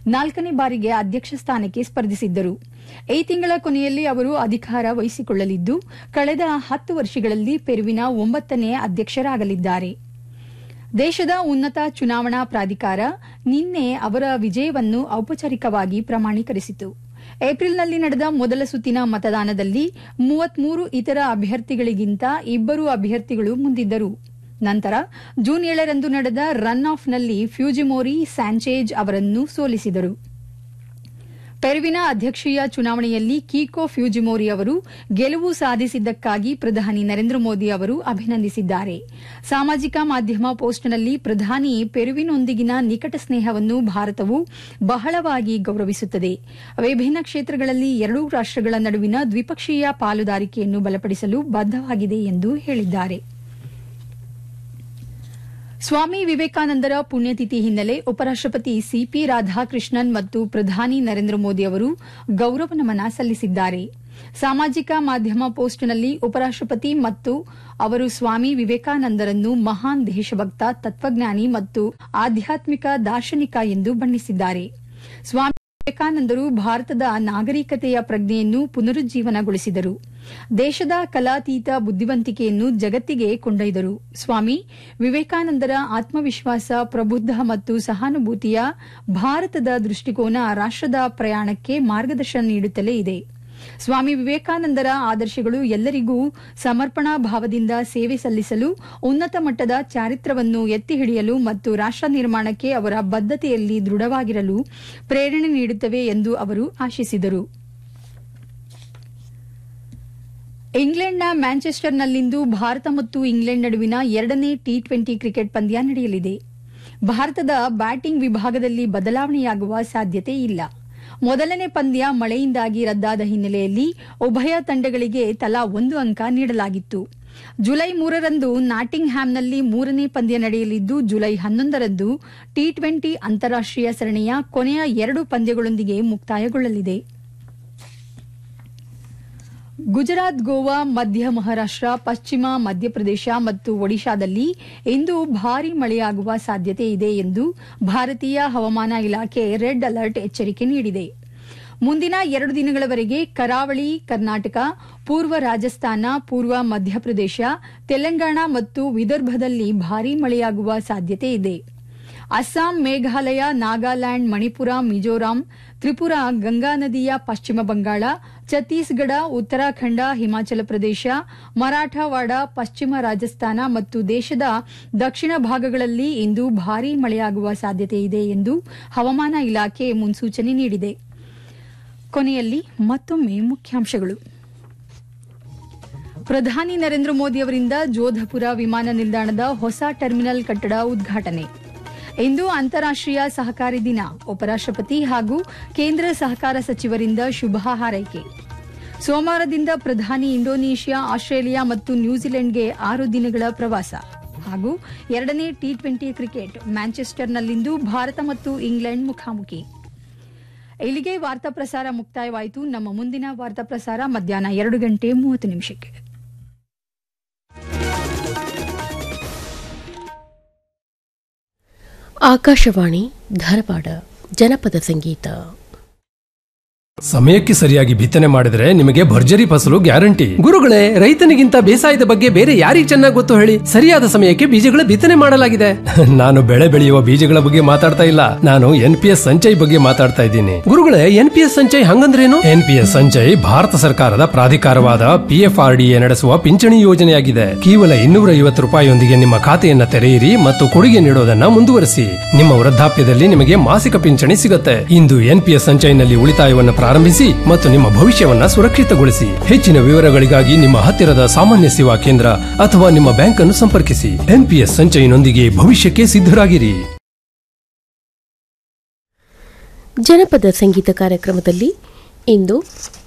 4ನೇ ಬಾರಿಗೆ ಅಧ್ಯಕ್ಷ ಸ್ಥಾನಕ್ಕೆ ಸ್ಪರ್ಧಿಸಿದ್ದರು. ಈ ತಿಂಗಳ ಕೊನೆಯಲ್ಲಿ ಅವರು ಅಧಿಕಾರ ವಹಿಸಿಕೊಳ್ಳಲಿದ್ದು, ಕಳೆದ 10 ವರ್ಷಗಳಲ್ಲಿ ಪೆರುವಿನ 9ನೇ ಅಧ್ಯಕ್ಷರಾಗಲಿದ್ದಾರೆ. ದೇಶದ ಉನ್ನತ ಚುನಾವಣಾ ಪ್ರಾಧಿಕಾರ ನಿನ್ನೆ ಅವರ ವಿಜಯವನ್ನು ಔಪಚಾರಿಕವಾಗಿ ಪ್ರಮಾಣೀಕರಿಸಿತು. ಏಪ್ರಿಲ್ನಲ್ಲಿ ನಡೆದ ಮೊದಲ ಸುತ್ತಿನ ಮತದಾನದಲ್ಲಿ 33 ಇತರ ಅಭ್ಯರ್ಥಿಗಳಿಗಿಂತ 2 ಅಭ್ಯರ್ಥಿಗಳು ಮುಂದಿದ್ದರು. ನಂತರ ಜೂನ್ 7ರಂದು ನಡೆದ ರನ್ ಆಫ್ನಲ್ಲಿ ಫ್ಯೂಜಿಮೋರಿ ಸ್ಯಾಂಚೇಜ್ ಅವರನ್ನು ಸೋಲಿಸಿದರು. ಪೆರುವಿನ ಅಧ್ಯಕ್ಷೀಯ ಚುನಾವಣೆಯಲ್ಲಿ ಕೀಕೋ ಫ್ಯೂಜಿಮೋರಿ ಅವರು ಗೆಲುವು ಸಾಧಿಸಿದ್ದಕ್ಕಾಗಿ ಪ್ರಧಾನಿ ನರೇಂದ್ರ ಮೋದಿ ಅವರು ಅಭಿನಂದಿಸಿದ್ದಾರೆ. ಸಾಮಾಜಿಕ ಮಾಧ್ಯಮ ಪೋಸ್ಟ್ನಲ್ಲಿ ಪ್ರಧಾನಿ ಪೆರುವಿನೊಂದಿಗಿನ ನಿಕಟ ಸ್ನೇಹವನ್ನು ಭಾರತವು ಬಹಳವಾಗಿ ಗೌರವಿಸುತ್ತದೆ. ವಿಭಿನ್ನ ಕ್ಷೇತ್ರಗಳಲ್ಲಿ ಎರಡೂ ರಾಷ್ಟಗಳ ನಡುವಿನ ದ್ವಿಪಕ್ಷೀಯ ಪಾಲುದಾರಿಕೆಯನ್ನು ಬಲಪಡಿಸಲು ಬದ್ದವಾಗಿದೆ ಎಂದು ಹೇಳಿದ್ದಾರೆ. ಸ್ವಾಮಿ ವಿವೇಕಾನಂದರ ಪುಣ್ಯತಿಥಿ ಹಿನ್ನೆಲೆ ಉಪರಾಷ್ಟಪತಿ ಸಿಪಿ ರಾಧಾಕೃಷ್ಣನ್ ಮತ್ತು ಪ್ರಧಾನಿ ನರೇಂದ್ರ ಮೋದಿ ಅವರು ಗೌರವ ನಮನ ಸಲ್ಲಿಸಿದ್ದಾರೆ. ಸಾಮಾಜಿಕ ಮಾಧ್ಯಮ ಪೋಸ್ಟ್ನಲ್ಲಿ ಉಪರಾಷ್ಟಪತಿ ಮತ್ತು ಅವರು ಸ್ವಾಮಿ ವಿವೇಕಾನಂದರನ್ನು ಮಹಾನ್ ದೇಶಭಕ್ತ, ತತ್ವಜ್ಞಾನಿ ಮತ್ತು ಆಧ್ಯಾತ್ಮಿಕ ದಾರ್ಶನಿಕ ಎಂದು ಬಣ್ಣಿಸಿದ್ದಾರೆ. ಸ್ವಾಮಿ ವಿವೇಕಾನಂದರು ಭಾರತದ ನಾಗರಿಕತೆಯ ಪ್ರಜ್ಞೆಯನ್ನು ಪುನರುಜ್ಜೀವನಗೊಳಿಸಿದರು. ದೇಶದ ಕಲಾತೀತ ಬುದ್ಧಿವಂತಿಕೆಯನ್ನು ಜಗತ್ತಿಗೆ ಕೊಂಡೊಯ್ದರು. ಸ್ವಾಮಿ ವಿವೇಕಾನಂದರ ಆತ್ಮವಿಶ್ವಾಸ, ಪ್ರಬುದ್ಧ ಮತ್ತು ಸಹಾನುಭೂತಿಯ ಭಾರತದ ದೃಷ್ಟಿಕೋನ ರಾಷ್ಟದ ಪ್ರಯಾಣಕ್ಕೆ ಮಾರ್ಗದರ್ಶನ ನೀಡುತ್ತಲೇ ಇದೆ. ಸ್ವಾಮಿ ವಿವೇಕಾನಂದರ ಆದರ್ಶಗಳು ಎಲ್ಲರಿಗೂ ಸಮರ್ಪಣಾ ಭಾವದಿಂದ ಸೇವೆ ಸಲ್ಲಿಸಲು, ಉನ್ನತ ಮಟ್ಟದ ಚಾರಿತ್ರವನ್ನು ಎತ್ತಿ ಹಿಡಿಯಲು ಮತ್ತು ರಾಷ್ಟ ನಿರ್ಮಾಣಕ್ಕೆ ಅವರ ಬದ್ಧತೆಯಲ್ಲಿ ದೃಢವಾಗಿರಲು ಪ್ರೇರಣೆ ನೀಡುತ್ತವೆ ಎಂದು ಅವರು ಆಶಿಸಿದರು. ಇಂಗ್ಲೆಂಡ್ನ ಮ್ಯಾಂಚೆಸ್ಟರ್ನಲ್ಲಿಂದು ಭಾರತ ಮತ್ತು ಇಂಗ್ಲೆಂಡ್ ನಡುವಿನ 2ನೇ ಟಿ20 ಕ್ರಿಕೆಟ್ ಪಂದ್ಯ ನಡೆಯಲಿದೆ. ಭಾರತದ ಬ್ಯಾಟಿಂಗ್ ವಿಭಾಗದಲ್ಲಿ ಬದಲಾವಣೆಯಾಗುವ ಸಾಧ್ಯತೆ ಇಲ್ಲ. ಮೊದಲನೇ ಪಂದ್ಯ ಮಳೆಯಿಂದಾಗಿ ರದ್ದಾದ ಹಿನ್ನೆಲೆಯಲ್ಲಿ ಉಭಯ ತಂಡಗಳಿಗೆ ತಲಾ 1 ಅಂಕ ನೀಡಲಾಗಿತ್ತು. ಜುಲೈ 3ರಂದು ನಾಟಿಂಗ್ಹ್ಯಾಮ್ನಲ್ಲಿ 3ನೇ ಪಂದ್ಯ ನಡೆಯಲಿದ್ದು, ಜುಲೈ 11ರಂದು ಟಿ20 ಅಂತಾರಾಷ್ಟೀಯ ಸರಣಿಯ ಕೊನೆಯ 2 ಪಂದ್ಯಗಳೊಂದಿಗೆ ಮುಕ್ತಾಯಗೊಳ್ಳಲಿದೆ. ಗುಜರಾತ್, ಗೋವಾ, ಮಧ್ಯ ಮಹಾರಾಷ್ಟ, ಪಶ್ಚಿಮ ಮಧ್ಯಪ್ರದೇಶ ಮತ್ತು ಒಡಿಶಾದಲ್ಲಿ ಇಂದು ಭಾರೀ ಮಳೆಯಾಗುವ ಸಾಧ್ಯತೆ ಇದೆ ಎಂದು ಭಾರತೀಯ ಹವಾಮಾನ ಇಲಾಖೆ ರೆಡ್ ಅಲರ್ಟ್ ಎಚ್ಚರಿಕೆ ನೀಡಿದೆ. ಮುಂದಿನ 2 ದಿನಗಳವರೆಗೆ ಕರಾವಳಿ ಕರ್ನಾಟಕ, ಪೂರ್ವ ರಾಜಸ್ಥಾನ, ಪೂರ್ವ ಮಧ್ಯಪ್ರದೇಶ, ತೆಲಂಗಾಣ ಮತ್ತು ವಿದರ್ಭದಲ್ಲಿ ಭಾರೀ ಮಳೆಯಾಗುವ ಸಾಧ್ಯತೆ ಇದೆ. ಅಸ್ಸಾಂ, ಮೇಘಾಲಯ, ನಾಗಾಲ್ಯಾಂಡ್, ಮಣಿಪುರ, ಮಿಜೋರಾಂ, ತ್ರಿಪುರಾ, ಗಂಗಾ ನದಿಯ ಪಶ್ಚಿಮ ಬಂಗಾಳ, ಛತ್ತೀಸ್ಗಢ, ಉತ್ತರಾಖಂಡ, ಹಿಮಾಚಲ ಪ್ರದೇಶ, ಮರಾಠವಾಡ, ಪಶ್ಚಿಮ ರಾಜಸ್ಥಾನ ಮತ್ತು ದೇಶದ ದಕ್ಷಿಣ ಭಾಗಗಳಲ್ಲಿ ಇಂದು ಭಾರೀ ಮಳೆಯಾಗುವ ಸಾಧ್ಯತೆ ಇದೆ ಎಂದು ಹವಾಮಾನ ಇಲಾಖೆ ಮುನ್ಸೂಚನೆ ನೀಡಿದೆ. ಕೊನೆಯಲ್ಲಿ ಮತ್ತೊಮ್ಮೆ ಮುಖ್ಯಾಂಶಗಳು. ಪ್ರಧಾನಿ ನರೇಂದ್ರ ಮೋದಿ ಅವರಿಂದ ಜೋಧಪುರ ವಿಮಾನ ನಿಲ್ದಾಣದ ಹೊಸ ಟರ್ಮಿನಲ್ ಕಟ್ಟಡ ಉದ್ಘಾಟನೆ. ಇಂದು ಅಂತಾರಾಷ್ಟೀಯ ಸಹಕಾರಿ ದಿನ. ಉಪರಾಷ್ಟಪತಿ ಹಾಗೂ ಕೇಂದ್ರ ಸಹಕಾರ ಸಚಿವರಿಂದ ಶುಭ ಹಾರೈಕೆ. ಸೋಮವಾರದಿಂದ ಪ್ರಧಾನಿ ಇಂಡೋನೇಷ್ಯಾ, ಆಸ್ಟ್ರೇಲಿಯಾ ಮತ್ತು ನ್ಯೂಜಿಲೆಂಡ್ಗೆ 6 ದಿನಗಳ ಪ್ರವಾಸ. ಹಾಗೂ 2ನೇ ಟಿ20 ಕ್ರಿಕೆಟ್ ಮ್ಯಾಂಚೆಸ್ಟರ್ನಲ್ಲಿಂದು ಭಾರತ ಮತ್ತು ಇಂಗ್ಲೆಂಡ್ ಮುಖಾಮುಖಿ. ಇಲ್ಲಿಗೆ ವಾರ್ತಾ ಪ್ರಸಾರ ಮುಕ್ತಾಯವಾಯಿತು. ನಮ್ಮ ಮುಂದಿನ ವಾರ್ತಾ ಪ್ರಸಾರ ಮಧ್ಯಾಹ್ನ 2:30 ಆಕಾಶವಾಣಿ ಧಾರವಾಡ. ಜನಪದ ಸಂಗೀತ. ಸಮಯಕ್ಕೆ ಸರಿಯಾಗಿ ಬಿತ್ತನೆ ಮಾಡಿದ್ರೆ ನಿಮಗೆ ಭರ್ಜರಿ ಫಸಲು ಗ್ಯಾರಂಟಿ. ಗುರುಗಳೇ, ರೈತನಿಗಿಂತ ಬೇಸಾಯದ ಬಗ್ಗೆ ಬೇರೆ ಯಾರಿಗೆ ಚೆನ್ನಾಗಿ ಗೊತ್ತು ಹೇಳಿ? ಸರಿಯಾದ ಸಮಯಕ್ಕೆ ಬೀಜಗಳ ಬಿತ್ತನೆ ಮಾಡಲಾಗಿದೆ. ನಾನು ಬೆಳೆ ಬೆಳೆಯುವ ಬೀಜಗಳ ಬಗ್ಗೆ ಮಾತಾಡ್ತಾ ಇಲ್ಲ, ನಾನು NPS ಸಂಚಯ್ ಬಗ್ಗೆ ಮಾತಾಡ್ತಾ ಇದ್ದೀನಿ. ಗುರುಗಳೇ, NPS ಸಂಚಯ್ ಹಂಗಂದ್ರೇನು? NPS ಸಂಚಯ್ ಭಾರತ ಸರ್ಕಾರದ ಪ್ರಾಧಿಕಾರವಾದ PFRDA ನಡೆಸುವ ಪಿಂಚಣಿ ಯೋಜನೆಯಾಗಿದೆ. ಕೇವಲ 250 ರೂಪಾಯಿಯೊಂದಿಗೆ ನಿಮ್ಮ ಖಾತೆಯನ್ನ ತೆರೆಯಿರಿ ಮತ್ತು ಕೊಡುಗೆ ನೀಡೋದನ್ನ ಮುಂದುವರಿಸಿ. ನಿಮ್ಮ ವೃದ್ಧಾಪ್ಯದಲ್ಲಿ ನಿಮಗೆ ಮಾಸಿಕ ಪಿಂಚಣಿ ಸಿಗುತ್ತೆ. ಇಂದು NPS ಸಂಚಯ್ನಲ್ಲಿ ಉಳಿತಾಯವನ್ನು ಪ್ರಾರಂಭಿಸಿ ಮತ್ತು ನಿಮ್ಮ ಭವಿಷ್ಯವನ್ನ ಸುರಕ್ಷಿತಗೊಳಿಸಿ. ಹೆಚ್ಚಿನ ವಿವರಗಳಿಗಾಗಿ ನಿಮ್ಮ ಹತ್ತಿರದ ಸಾಮಾನ್ಯ ಸೇವಾ ಕೇಂದ್ರ ಅಥವಾ ನಿಮ್ಮ ಬ್ಯಾಂಕ್ ಅನ್ನು ಸಂಪರ್ಕಿಸಿ. NPS ಸಂಚಯ್ನೊಂದಿಗೆ ಭವಿಷ್ಯಕ್ಕೆ ಸಿದ್ಧರಾಗಿರಿ. ಜನಪದ ಸಂಗೀತ ಕಾರ್ಯಕ್ರಮದಲ್ಲಿ ಇಂದು